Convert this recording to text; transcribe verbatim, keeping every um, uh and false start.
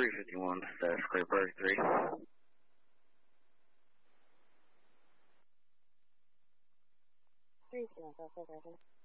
three fifty-one, status clear party three. three fifty-one, South South Rising.